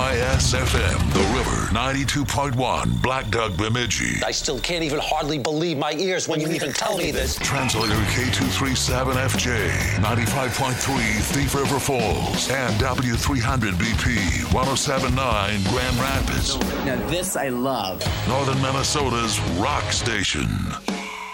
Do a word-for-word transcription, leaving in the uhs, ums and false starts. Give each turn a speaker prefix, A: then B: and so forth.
A: I S F M, The River, ninety-two point one, Black Duck, Bemidji.
B: I still can't even hardly believe my ears when you even tell me this.
A: Translator K two thirty-seven F J, ninety-five point three Thief River Falls, and W three hundred B P, one oh seven point nine Grand Rapids.
C: Now this I love.
A: Northern Minnesota's rock station.